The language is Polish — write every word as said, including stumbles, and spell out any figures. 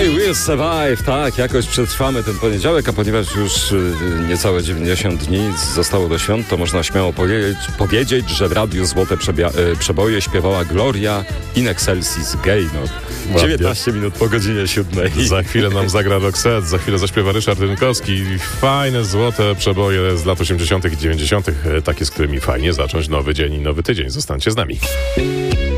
I will survive, tak, jakoś przetrwamy ten poniedziałek, a ponieważ już y, niecałe dziewięćdziesiąt dni zostało do świąt, to można śmiało powiedzieć, powiedzieć że w radiu Złote Przebia- y, Przeboje śpiewała Gloria in excelsis Gaynor. dziewiętnaście minut po godzinie siódmej. Za chwilę nam zagra Roxette, za chwilę zaśpiewa Ryszard Rynkowski. Fajne, złote przeboje z lat osiemdziesiątych i dziewięćdziesiątych. Takie, z którymi fajnie zacząć nowy dzień i nowy tydzień. Zostańcie z nami.